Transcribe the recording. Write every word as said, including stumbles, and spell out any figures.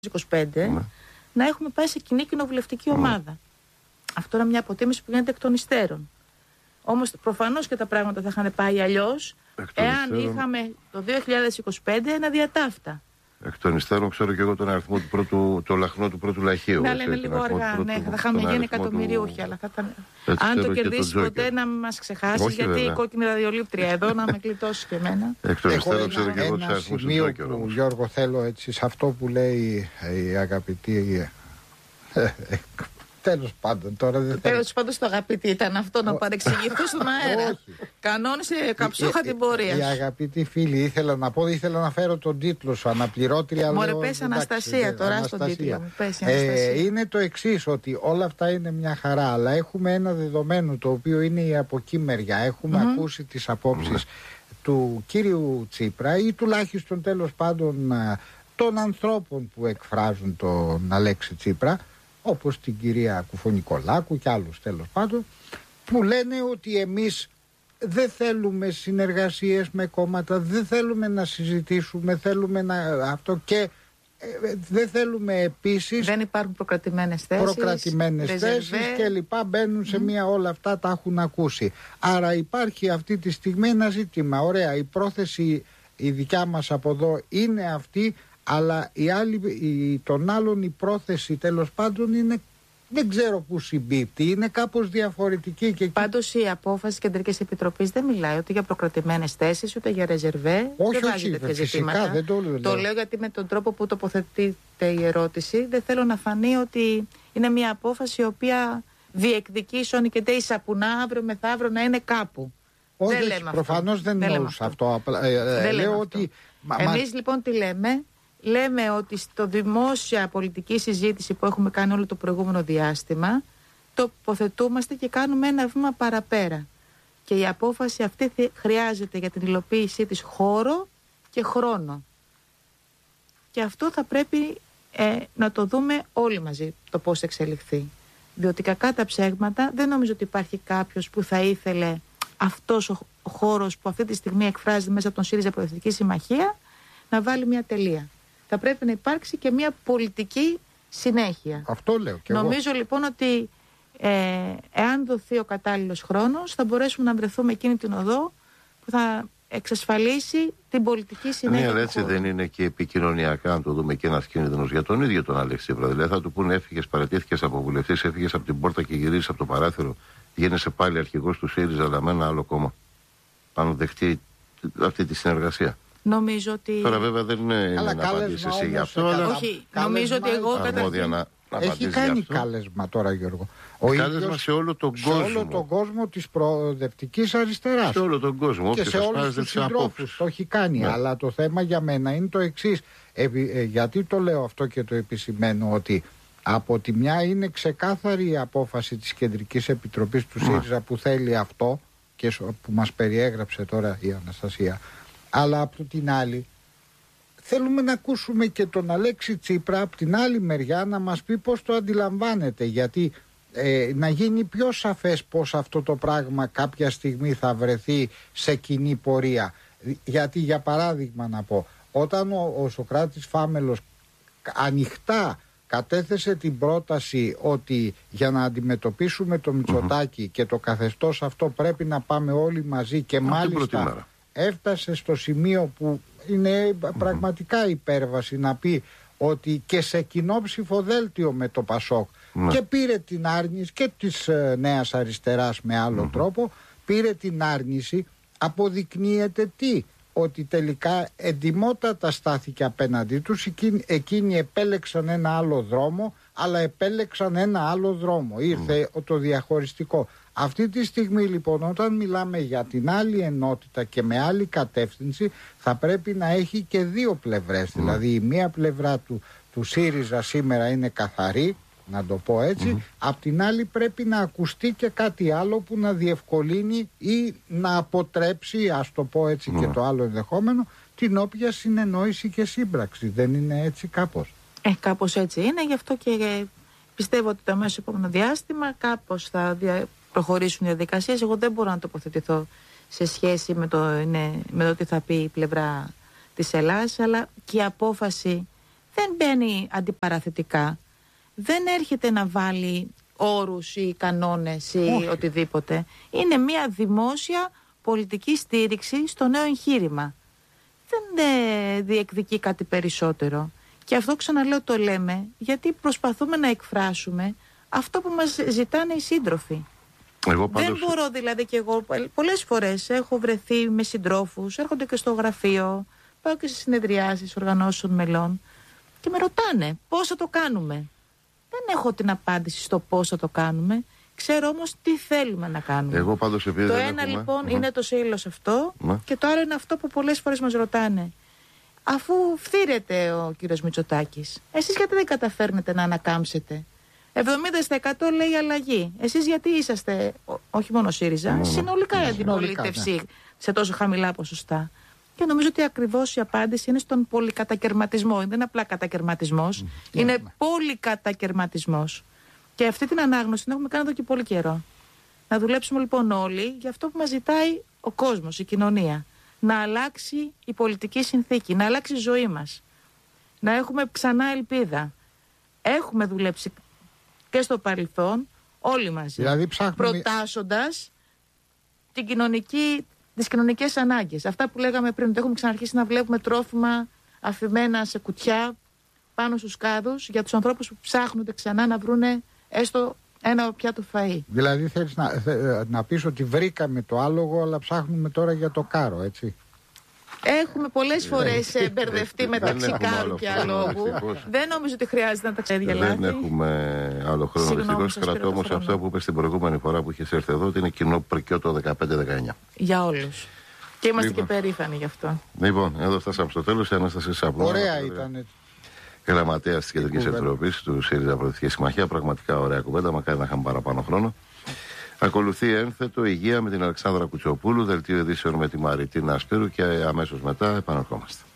είκοσι πέντε ναι. να έχουμε πάει σε κοινή κοινοβουλευτική ναι. ομάδα. Αυτό είναι μια αποτίμηση που γίνεται εκ των υστέρων. Όμως προφανώς και τα πράγματα θα είχαν πάει αλλιώς εάν υστέρων... είχαμε το δύο χιλιάδες είκοσι πέντε ένα διατάφτα. Εκ των υστέρων ξέρω και εγώ τον αριθμό του πρώτου, το λαχνό του πρώτου λαχείου. Ναι, αλλά είναι λίγο αργά. Ναι, θα είχαμε γίνει εκατομμυρίουχοι. Του... Αλλά θα ήταν... Αν το κερδίσει ποτέ να μας ξεχάσει, όχι, γιατί βέβαια. Η κόκκινη ραδιολήπτρια εδώ να με κλειτώσει και εμένα. Εκ των υστέρων ξέρω και εγώ τους αριθμούς του Τζόκερ. Που, Γιώργο, θέλω έτσι σε αυτό που λέει η αγαπητή. Τέλος πάντων, τώρα δεν θέλω. Τέλος πάντων, το αγαπητή ήταν αυτό να παρεξηγηθώ στον αέρα. Κανόνισε καψούχα την πορεία. Η αγαπητή φίλη, ήθελα να πω, ήθελα να φέρω τον τίτλο σου, αναπληρώτρια. Μωρέ, πες Αναστασία τώρα στον τίτλο μου. Είναι το εξής, ότι όλα αυτά είναι μια χαρά, αλλά έχουμε ένα δεδομένο το οποίο είναι η από εκεί μεριά. Έχουμε mm-hmm. ακούσει τις απόψεις mm-hmm. του κύριου Τσίπρα ή τουλάχιστον τέλος πάντων των ανθρώπων που εκφράζουν τον Αλέξη Τσίπρα, όπως την κυρία Κουφονικολάκου και άλλους τέλος πάντων, που λένε ότι εμείς δεν θέλουμε συνεργασίες με κόμματα, δεν θέλουμε να συζητήσουμε, θέλουμε να αυτό και ε, δεν θέλουμε επίσης... Δεν υπάρχουν προκρατημένες θέσεις, προκρατημένες θέσεις και λοιπά, μπαίνουν σε mm. μία, όλα αυτά τα έχουν ακούσει. Άρα υπάρχει αυτή τη στιγμή ένα ζήτημα, ωραία, η πρόθεση η δικιά μας από εδώ είναι αυτή, αλλά η άλλη, η, τον άλλον η πρόθεση τέλος πάντων είναι, δεν ξέρω που συμπίπτει, είναι κάπως διαφορετική. Και... Πάντως η απόφαση της Κεντρικής Επιτροπής δεν μιλάει ούτε για προκρατημένες θέσεις ούτε για ρεζερβέ. Όχι, δεν όχι, φυσικά ζητήματα. Δεν το λέω. Το λέω γιατί με τον τρόπο που τοποθετείται η ερώτηση δεν θέλω να φανεί ότι είναι μια απόφαση η οποία διεκδικεί σώνει και τέει σαπουνά αύριο μεθαύριο να είναι κάπου. Όχι, δεν λέμε προφανώς αυτό. δεν εννοούσα αυτό. αυτό. Ε, ε, δεν λέω ότι... Εμείς λοιπόν τι λέμε? Λέμε ότι στο δημόσια πολιτική συζήτηση που έχουμε κάνει όλο το προηγούμενο διάστημα τοποθετούμαστε και κάνουμε ένα βήμα παραπέρα. Και η απόφαση αυτή χρειάζεται για την υλοποίησή της χώρο και χρόνο. Και αυτό θα πρέπει ε, να το δούμε όλοι μαζί το πώς θα εξελιχθεί. Διότι κακά τα ψέγματα δεν νομίζω ότι υπάρχει κάποιος που θα ήθελε αυτός ο χώρος που αυτή τη στιγμή εκφράζεται μέσα από τον ΣΥΡΙΖΑ Προοδευτική Συμμαχία να βάλει μια τελεία. Θα πρέπει να υπάρξει και μια πολιτική συνέχεια. Αυτό λέω και Νομίζω εγώ. λοιπόν ότι ε, εάν δοθεί ο κατάλληλος χρόνος θα μπορέσουμε να βρεθούμε εκείνη την οδό που θα εξασφαλίσει την πολιτική συνέχεια. Ναι, αλλά έτσι δεν είναι και επικοινωνιακά, αν το δούμε, και ένας κίνδυνος για τον ίδιο τον Αλέξη Τσίπρα. Δηλαδή θα του πούνε έφυγες, παρατήθηκες από βουλευτής, έφυγες από την πόρτα και γυρίζεις από το παράθυρο, γίνεσαι πάλι αρχηγός του ΣΥΡΙΖΑ, αλλά με ένα άλλο κόμμα. Αν δεχτεί αυτή τη συνεργασία. Νομίζω ότι... Τώρα βέβαια δεν είναι αλλά να απαντήσεις εσύ γι' αυτό, αλλά... Όχι, νομίζω ότι εγώ καταρχήν... Να, να έχει κάνει κάλεσμα τώρα, Γιώργο. Ο κάλεσμα ίδιος, σε όλο τον κόσμο. Σε όλο τον κόσμο της προοδευτικής αριστεράς. Σε όλο τον κόσμο. Και σε όλους τους συντρόφους το έχει κάνει. Ναι. Αλλά το θέμα για μένα είναι το εξής. Ε, ε, γιατί το λέω αυτό και το επισημαίνω, ότι από τη μια είναι ξεκάθαρη η απόφαση της Κεντρικής Επιτροπής του ΣΥΡΙΖΑ που θέλει αυτό και που μας περιέγραψε τώρα η Αναστασία. Αλλά από την άλλη θέλουμε να ακούσουμε και τον Αλέξη Τσίπρα από την άλλη μεριά να μας πει πώς το αντιλαμβάνεται, γιατί ε, να γίνει πιο σαφές πώς αυτό το πράγμα κάποια στιγμή θα βρεθεί σε κοινή πορεία. Γιατί για παράδειγμα να πω, όταν ο, ο Σωκράτης Φάμελος ανοιχτά κατέθεσε την πρόταση ότι για να αντιμετωπίσουμε το Μητσοτάκη mm-hmm. και το καθεστώς αυτό πρέπει να πάμε όλοι μαζί και αυτή μάλιστα έφτασε στο σημείο που είναι mm-hmm. πραγματικά υπέρβαση να πει ότι και σε κοινό ψηφοδέλτιο με το Πασόκ mm-hmm. και πήρε την άρνηση και της ε, Νέας Αριστεράς με άλλο mm-hmm. τρόπο, πήρε την άρνηση, αποδεικνύεται τι? Ότι τελικά εντιμότατα στάθηκε απέναντί τους, εκείνοι, εκείνοι επέλεξαν ένα άλλο δρόμο, αλλά επέλεξαν ένα άλλο δρόμο, ήρθε mm. το διαχωριστικό. Αυτή τη στιγμή λοιπόν όταν μιλάμε για την άλλη ενότητα και με άλλη κατεύθυνση θα πρέπει να έχει και δύο πλευρές, mm. δηλαδή η μία πλευρά του, του ΣΥΡΙΖΑ σήμερα είναι καθαρή, να το πω έτσι, mm-hmm. απ' την άλλη πρέπει να ακουστεί και κάτι άλλο που να διευκολύνει ή να αποτρέψει, ας το πω έτσι mm. και το άλλο ενδεχόμενο, την όποια συνεννόηση και σύμπραξη. Δεν είναι έτσι κάπως? Ε, κάπως έτσι είναι, γι' αυτό και πιστεύω ότι το αμέσως επόμενο διάστημα κάπως θα δια... προχωρήσουν οι διαδικασίες. Εγώ δεν μπορώ να τοποθετηθώ σε σχέση με το, ναι, με το τι θα πει η πλευρά της Ελλάδας, αλλά και η απόφαση δεν μπαίνει αντιπαραθετικά. Δεν έρχεται να βάλει όρους ή κανόνες ή Όχι. οτιδήποτε. Είναι μια δημόσια πολιτική στήριξη στο νέο εγχείρημα. Δεν ε, διεκδικεί κάτι περισσότερο. Και αυτό, ξαναλέω, το λέμε γιατί προσπαθούμε να εκφράσουμε αυτό που μας ζητάνε οι σύντροφοι. Εγώ πάντως... Δεν μπορώ δηλαδή και εγώ πολλές φορές έχω βρεθεί με συντρόφους, έρχονται και στο γραφείο, πάω και σε συνεδριάσεις οργανώσεων μελών και με ρωτάνε πώς θα το κάνουμε. Δεν έχω την απάντηση στο πώς θα το κάνουμε. Ξέρω όμως τι θέλουμε να κάνουμε. Εγώ πάντως, επειδή το δεν ένα έχουμε... λοιπόν mm. είναι το σύλλος αυτό mm. και το άλλο είναι αυτό που πολλές φορές μας ρωτάνε. Αφού φθήρεται ο κύριος Μητσοτάκης, εσείς γιατί δεν καταφέρνετε να ανακάμψετε? εβδομήντα τοις εκατό λέει αλλαγή. Εσείς γιατί είσαστε, ό, όχι μόνο ΣΥΡΙΖΑ, mm. συνολικά η αντιπολίτευση ναι. σε τόσο χαμηλά ποσοστά? Και νομίζω ότι ακριβώς η απάντηση είναι στον πολυκατακερματισμό. Δεν είναι απλά κατακερματισμός, mm. είναι yeah. πολυκατακερματισμός. Και αυτή την ανάγνωση την έχουμε κάνει εδώ και πολύ καιρό. Να δουλέψουμε λοιπόν όλοι για αυτό που μας ζητάει ο κόσμος, η κοινωνία. Να αλλάξει η πολιτική συνθήκη, να αλλάξει η ζωή μας. Να έχουμε ξανά ελπίδα. Έχουμε δουλέψει και στο παρελθόν όλοι μαζί. Δηλαδή ψάχνουμε... προτάσσοντας την κοινωνική, τις κοινωνικές ανάγκες. Αυτά που λέγαμε πριν, ότι έχουμε ξαναρχίσει να βλέπουμε τρόφιμα αφημένα σε κουτιά πάνω στους κάδους για τους ανθρώπους που ψάχνονται ξανά να βρούνε έστω ένα πιάτο φαΐ. Δηλαδή θέλεις να, θε, να πεις ότι βρήκαμε το άλογο, αλλά ψάχνουμε τώρα για το κάρο, έτσι? Έχουμε πολλές φορές μπερδευτεί μεταξύ κάρου και αλόγου. Δεν νομίζω ότι χρειάζεται να τα ξεδιαλάβει. Δεν έχουμε άλλο χρόνο. Δυστυχώς κρατώ όμως αυτό που είπες την προηγούμενη φορά που είχες έρθει εδώ, ότι είναι κοινό πρικιό δεκαπέντε δεκαεννιά. Για όλους. Και είμαστε λοιπόν και περήφανοι γι' αυτό. Λοιπόν, εδώ φτάσαμε στο τέλος. Η Ανάσταση Σαπλώνα. Ωραία ήταν. Γραμματέα της Κεντρικής Επιτροπής του ΣΥΡΙΖΑ Προοδευτική Συμμαχία. Πραγματικά ωραία κουβέντα. Μακάρι να είχαμε παραπάνω χρόνο. Ακολουθεί ένθετο Υγεία με την Αλεξάνδρα Κουτσοπούλου, δελτίο ειδήσεων με τη Μαριτίνα Ασπύρου και αμέσως μετά επαναρχόμαστε.